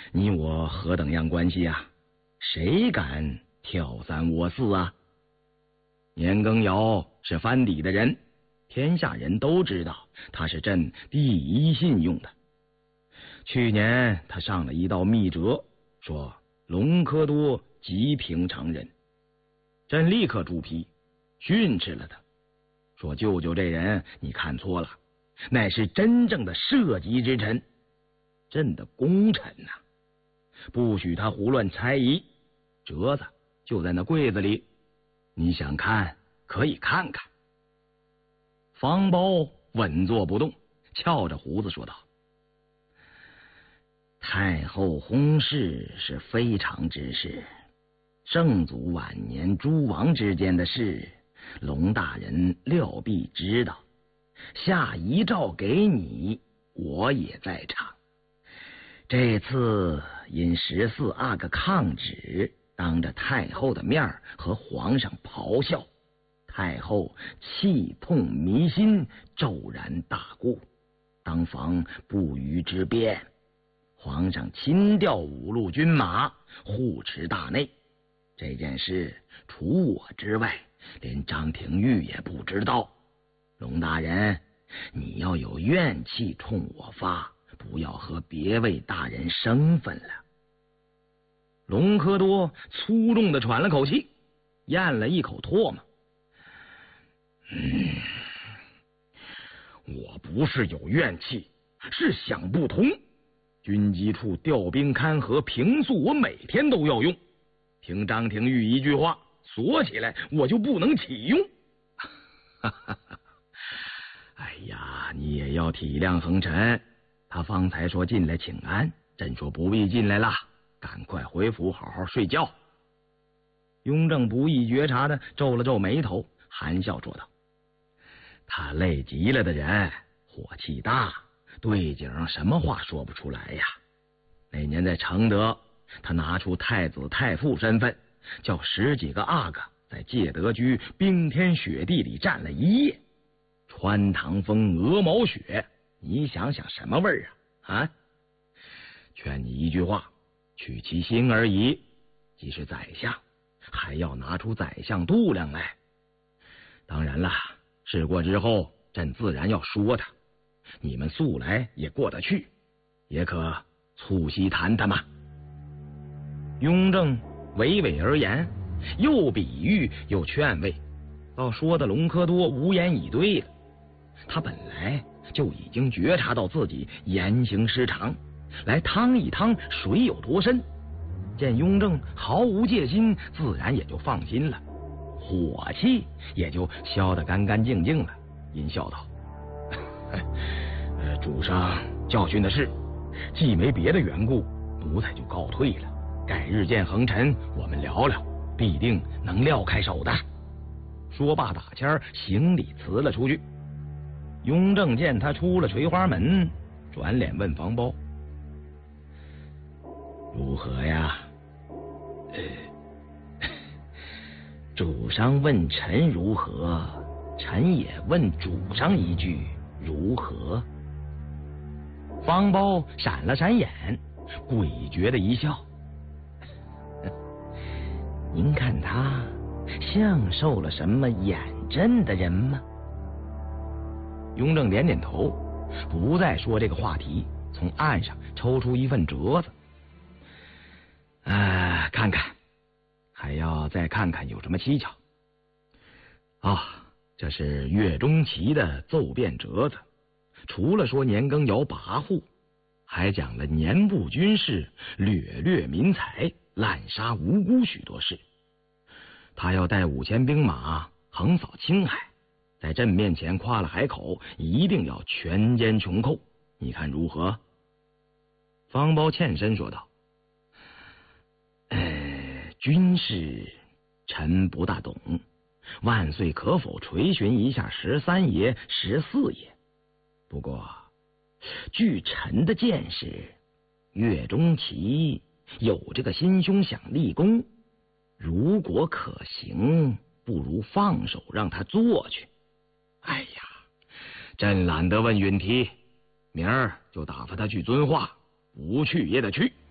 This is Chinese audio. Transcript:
你我何等样关系啊？谁敢挑三窝四啊？年羹尧是藩邸的人，天下人都知道他是朕第一信用的。去年他上了一道密折，说隆科多极平常人，朕立刻主批训斥了他，说舅舅这人你看错了，乃是真正的社稷之臣，朕的功臣呐，不许他胡乱猜疑。折子就在那柜子里，你想看可以看看。方苞稳坐不动，翘着胡子说道：太后薨逝是非常之事，圣祖晚年诸王之间的事，龙大人料必知道。下遗诏给你，我也在场。这次因14阿哥抗旨，当着太后的面和皇上咆哮，太后气痛迷心，骤然大故，当防不虞之变。皇上亲调5路军马护持大内，这件事除我之外，连张廷玉也不知道。龙大人，你要有怨气冲我发，不要和别位大人生分了。隆科多粗重的喘了口气，咽了一口唾沫。我不是有怨气，是想不通。军机处调兵看河，平素我每天都要用，凭张廷玉一句话锁起来，我就不能启用。哎呀，你也要体谅恒臣，他方才说进来请安，朕说不必进来了，赶快回府好好睡觉。雍正不易觉察的皱了皱眉头，含笑说道：他累极了的人，火气大，对景什么话说不出来呀。那年在承德，他拿出太子太傅身份，叫10几个阿哥在介德居冰天雪地里站了一夜，穿堂风鹅毛雪，你想想什么味儿啊？劝你一句话，取其心而已，即是宰相，还要拿出宰相度量来。当然了，事过之后，朕自然要说他，你们素来也过得去，也可促膝谈谈嘛。雍正娓娓而言，又比喻又劝慰，倒说的隆科多无言以对了。他本来就已经觉察到自己言行失常，来趟一趟水有多深，见雍正毫无戒心，自然也就放心了，火气也就消得干干净净了，阴笑道：主上教训的是，既没别的缘故，奴才就告退了，改日见恒臣，我们聊聊，必定能撂开手的。说罢打签行礼辞了出去。雍正见他出了垂花门，转脸问房包：如何呀？主上问臣如何，臣也问主上一句如何。方包闪了闪眼，诡谲的一笑：您看他像受了什么眼震的人吗？雍正点点头，不再说这个话题，从案上抽出一份折子。看看，还要再看看有什么蹊跷。这是岳钟琪的奏辩折子，除了说年羹尧跋扈，还讲了年部军事掠掠民财，滥杀无辜许多事。他要带5000兵马横扫青海，在朕面前夸了海口，一定要全歼穷寇，你看如何？方苞欠身说道：军事臣不大懂，万岁可否垂询一下13爷、14爷？不过据臣的见识，岳钟琪有这个心胸想立功，如果可行，不如放手让他做去。哎呀，朕懒得问允提，明儿就打发他去遵化，不去也得去。